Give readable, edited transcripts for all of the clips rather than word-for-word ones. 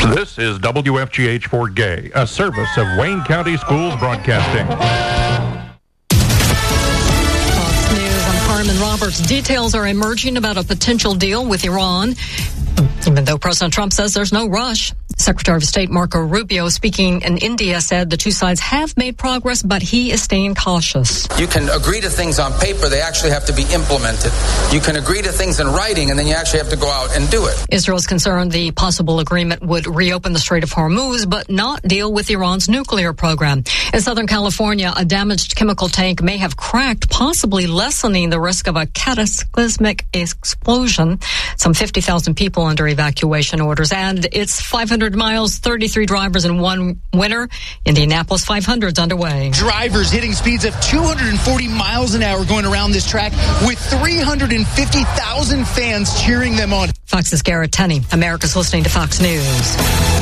This is WFGH Fort Gay, a service of Wayne County Schools Broadcasting. Fox News, I'm Carmen Roberts. Details are emerging about a potential deal with Iran, even though President Trump says there's no rush. Secretary of State Marco Rubio, speaking in India, said the two sides have made progress, but he is staying cautious. You can agree to things on paper, they actually have to be implemented. You can agree to things in writing, and then you actually have to go out and do it. Israel is concerned the possible agreement would reopen the Strait of Hormuz, but not deal with Iran's nuclear program. In Southern California, a damaged chemical tank may have cracked, possibly lessening the risk of a cataclysmic explosion. Some 50,000 people under evacuation orders, and it's 500 miles, 33 drivers in one winter. Indianapolis 500's underway. Drivers hitting speeds of 240 miles an hour going around this track with 350,000 fans cheering them on. Fox's Garrett Tenney. America's listening to Fox News.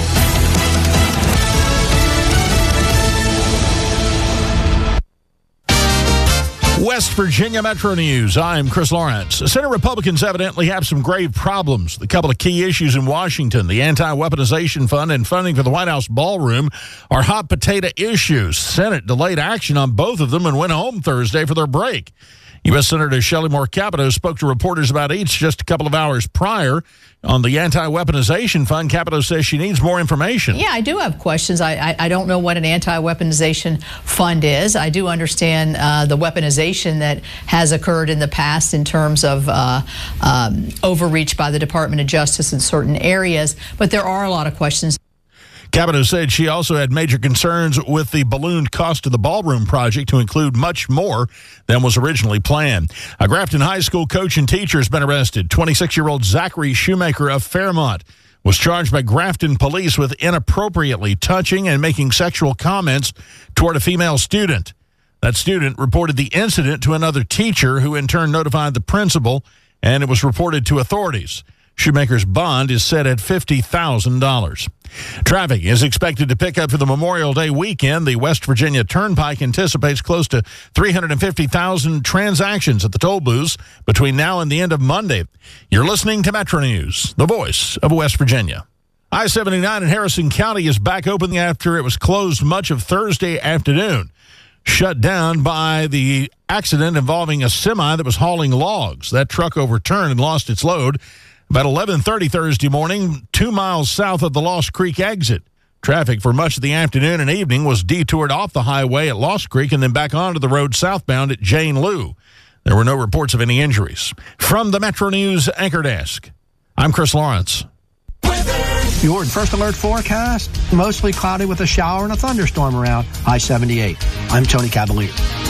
West Virginia Metro News. I'm Chris Lawrence. Senate Republicans evidently have some grave problems. The couple of key issues in Washington, the anti-weaponization fund and funding for the White House ballroom, are hot potato issues. Senate delayed action on both of them and went home Thursday for their break. U.S. Senator Shelley Moore Capito spoke to reporters about each just a couple of hours prior. On the anti-weaponization fund, Capito says she needs more information. Yeah, I do have questions. I don't know what an anti-weaponization fund is. I do understand the weaponization that has occurred in the past in terms of overreach by the Department of Justice in certain areas, but there are a lot of questions. Capito said she also had major concerns with the ballooned cost of the ballroom project to include much more than was originally planned. A Grafton High School coach and teacher has been arrested. 26-year-old Zachary Shoemaker of Fairmont was charged by Grafton police with inappropriately touching and making sexual comments toward a female student. That student reported the incident to another teacher, who in turn notified the principal, and it was reported to authorities. Shoemaker's bond is set at $50,000. Traffic is expected to pick up for the Memorial Day weekend. The West Virginia Turnpike anticipates close to 350,000 transactions at the toll booths between now and the end of Monday. You're listening to Metro News, the voice of West Virginia. I-79 in Harrison County is back open after it was closed much of Thursday afternoon, shut down by the accident involving a semi that was hauling logs. That truck overturned and lost its load about 11:30 Thursday morning, 2 miles south of the Lost Creek exit. Traffic for much of the afternoon and evening was detoured off the highway at Lost Creek and then back onto the road southbound at Jane Lou. There were no reports of any injuries. From the Metro News Anchor Desk, I'm Chris Lawrence. Your first alert forecast, mostly cloudy with a shower and a thunderstorm around I-78. I'm Tony Cavalier.